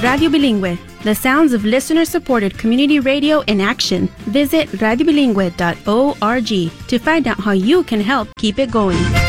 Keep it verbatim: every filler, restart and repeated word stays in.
Radio Bilingüe, the sounds of listener-supported community radio in action. Visit radio bilingüe dot org to find out how you can help keep it going.